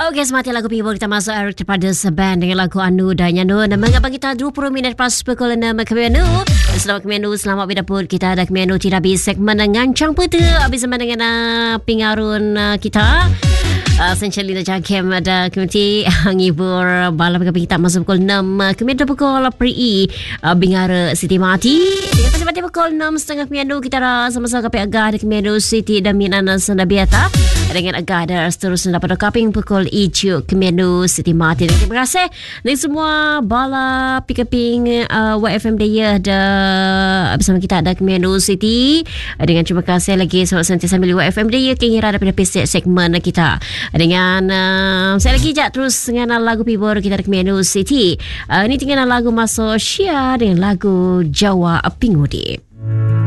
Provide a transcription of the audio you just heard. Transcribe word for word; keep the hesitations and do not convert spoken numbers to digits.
Okey, semati lagu people kita masuk Eric daripada Seban dengan lagu Anu dan Yanu. Dan mengapa kita dua puluh minit pas pukul enam kami Anu. Selamat kami Anu, selamat bidapur. Kita ada kami Anu tidak habis segmen ngancang peta. Habis sama dengan uh, pingarun uh, kita. Uh, Senchalina Jangkem ada komiti ngibur malam kami kita masuk pukul enam. Kami ada pukul Pri uh, Bingara Siti Mati. Dengan pasal pukul enam tiga puluh kami Anu kita sama-sama kami agak ada kami Anu Siti dan Minana Sendabiata. Dengan agak ada seterusnya dapat kaping pukul ijuk kemenu Siti Mati. Terima kasih dan semua bala pikaping uh, Y F M Daya ada bersama kita ada kemenu Siti. Dengan terima kasih lagi selamat sentiasa sambil Y F M Daya kira daripada pesek segmen kita. Dengan uh, saya lagi jak terus dengan lagu pibor kita ada kemenu Siti. Uh, ini tinggal lagu masuk Syia dengan lagu Jawa Pingudi.